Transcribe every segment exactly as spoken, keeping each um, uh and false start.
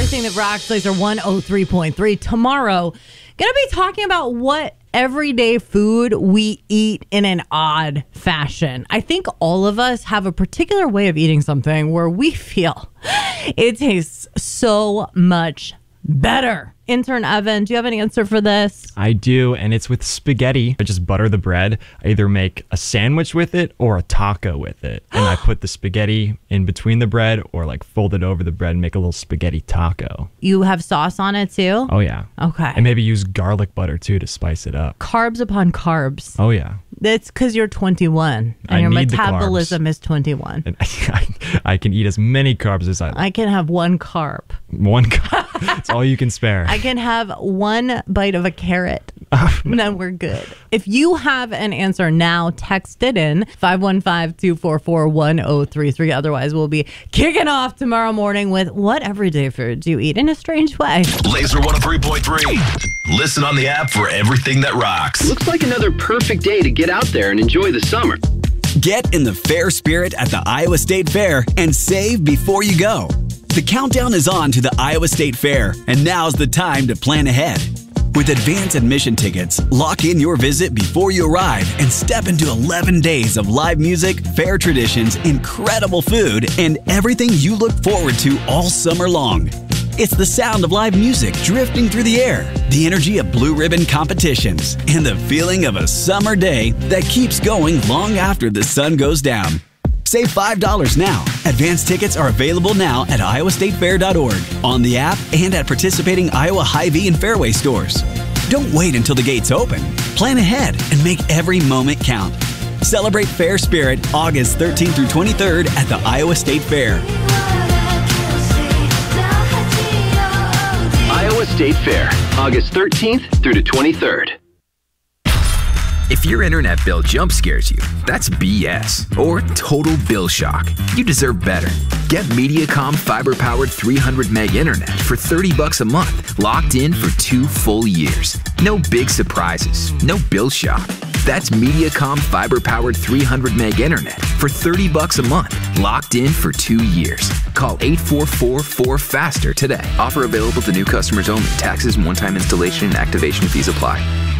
Everything That Rocks, Laser one oh three point three. Tomorrow, going to be talking about what everyday food we eat in an odd fashion. I think all of us have a particular way of eating something where we feel it tastes so much better. Intern Evan, do you have an answer for this? I do, and it's with spaghetti. I just butter the bread. I either make a sandwich with it or a taco with it. And I put the spaghetti in between the bread or like fold it over the bread and make a little spaghetti taco. You have sauce on it too? Oh, yeah. Okay. And maybe use garlic butter too to spice it up. Carbs upon carbs. Oh, yeah. That's because you're twenty-one and I your need the metabolism is twenty-one. And I, I can eat as many carbs as I like. I can have one carb. One carb. That's all you can spare. I can have one bite of a carrot. And then we're good. If you have an answer now, text it in five one five, two four four, one oh three three. Otherwise, we'll be kicking off tomorrow morning with what everyday food do you eat in a strange way? Laser one oh three point three. Listen on the app for everything that rocks. Looks like another perfect day to get out there and enjoy the summer. Get in the fair spirit at the Iowa State Fair and save before you go. The countdown is on to the Iowa State Fair, and now's the time to plan ahead. With advance admission tickets, lock in your visit before you arrive and step into eleven days of live music, fair traditions, incredible food, and everything you look forward to all summer long. It's the sound of live music drifting through the air, the energy of blue ribbon competitions, and the feeling of a summer day that keeps going long after the sun goes down. Save five dollars now. Advance tickets are available now at iowa state fair dot org, on the app, and at participating Iowa Hy-Vee and Fairway stores. Don't wait until the gates open. Plan ahead and make every moment count. Celebrate Fair Spirit August thirteenth through twenty-third at the Iowa State Fair. Iowa State Fair, August thirteenth through the twenty-third. If your internet bill jump scares you, that's B S or total bill shock. You deserve better. Get Mediacom fiber-powered three hundred meg internet for thirty bucks a month, locked in for two full years. No big surprises, no bill shock. That's Mediacom fiber-powered three hundred meg internet for thirty bucks a month, locked in for two years. Call eight four four, four faster today. Offer available to new customers only. Taxes and one-time installation and activation fees apply.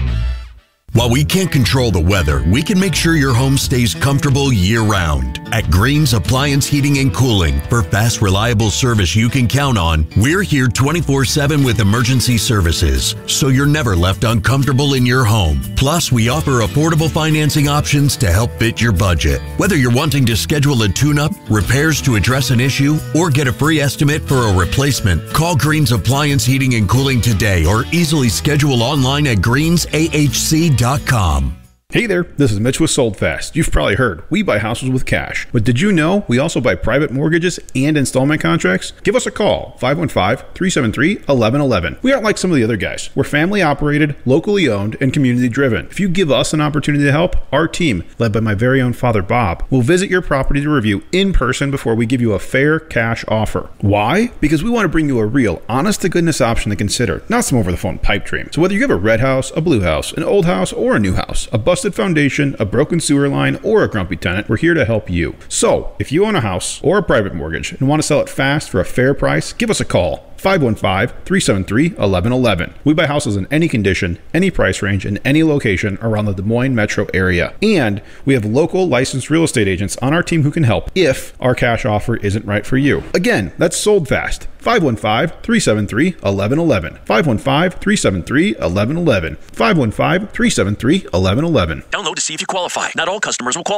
While we can't control the weather, we can make sure your home stays comfortable year-round. At Green's Appliance Heating and Cooling, for fast, reliable service you can count on, we're here twenty-four seven with emergency services, so you're never left uncomfortable in your home. Plus, we offer affordable financing options to help fit your budget. Whether you're wanting to schedule a tune-up, repairs to address an issue, or get a free estimate for a replacement, call Green's Appliance Heating and Cooling today or easily schedule online at greens a h c dot com. Hey there, this is Mitch with Sold Fast. You've probably heard, we buy houses with cash. But did you know we also buy private mortgages and installment contracts? Give us a call, five one five, three seven three, one one one one. We aren't like some of the other guys. We're family operated, locally owned, and community driven. If you give us an opportunity to help, our team, led by my very own father Bob, will visit your property to review in person before we give you a fair cash offer. Why? Because we want to bring you a real, honest-to-goodness option to consider, not some over-the-phone pipe dream. So whether you have a red house, a blue house, an old house, or a new house, a busted foundation, a broken sewer line, or a grumpy tenant, we're here to help you. So, if you own a house or a private mortgage and want to sell it fast for a fair price, give us a call. five one five, three seven three, one one one one. We buy houses in any condition, any price range, and any location around the Des Moines metro area. And we have local licensed real estate agents on our team who can help if our cash offer isn't right for you. Again, that's Sold Fast. five one five, three seven three, one one one one. five one five, three seven three, one one one one. five one five, three seven three, one one one one. Download to see if you qualify. Not all customers will qualify.